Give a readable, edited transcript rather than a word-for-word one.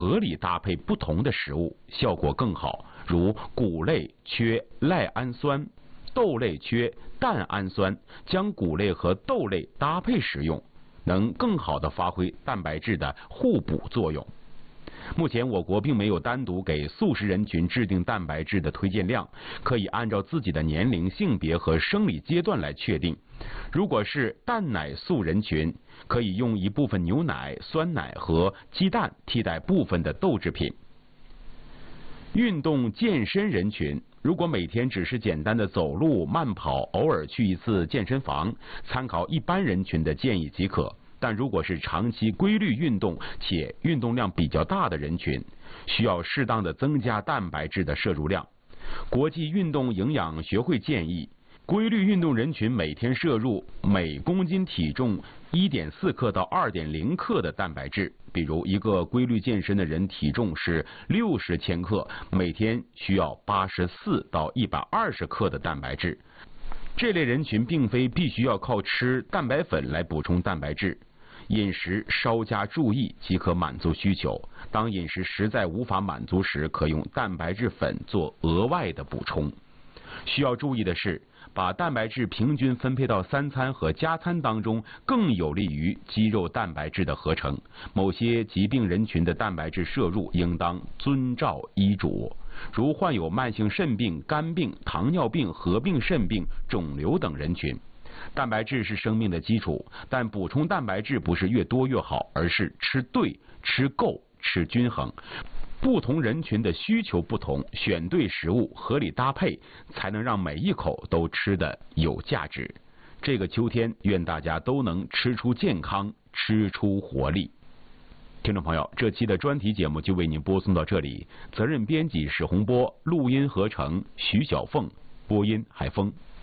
合理搭配不同的食物，效果更好。如谷类缺赖氨酸，豆类缺蛋氨酸，将谷类和豆类搭配食用，能更好地发挥蛋白质的互补作用。目前我国并没有单独给素食人群制定蛋白质的推荐量，可以按照自己的年龄、性别和生理阶段来确定。如果是蛋奶素人群，可以用一部分牛奶、酸奶和鸡蛋替代部分的豆制品。运动健身人群，如果每天只是简单的走路、慢跑，偶尔去一次健身房，参考一般人群的建议即可。但如果是长期规律运动且运动量比较大的人群，需要适当的增加蛋白质的摄入量。国际运动营养学会建议，规律运动人群每天摄入每公斤体重 1.4 克到 2.0 克的蛋白质。比如一个规律健身的人体重是60千克，每天需要84到120克的蛋白质。这类人群并非必须要靠吃蛋白粉来补充蛋白质，饮食稍加注意即可满足需求。当饮食实在无法满足时，可用蛋白质粉做额外的补充。需要注意的是，把蛋白质平均分配到3餐和加餐当中，更有利于肌肉蛋白质的合成。某些疾病人群的蛋白质摄入应当遵照医嘱，如患有慢性肾病、肝病、糖尿病、合并肾病、肿瘤等人群。蛋白质是生命的基础，但补充蛋白质不是越多越好，而是吃对、吃够、吃均衡。不同人群的需求不同，选对食物，合理搭配，才能让每一口都吃得有价值。这个秋天，愿大家都能吃出健康，吃出活力。听众朋友，这期的专题节目就为您播送到这里，责任编辑史洪波，录音合成徐小凤，播音海峰。